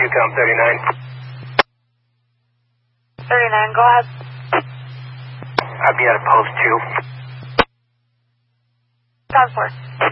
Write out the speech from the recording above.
com 39. 39, go ahead. I'll be at a post 2. Transport.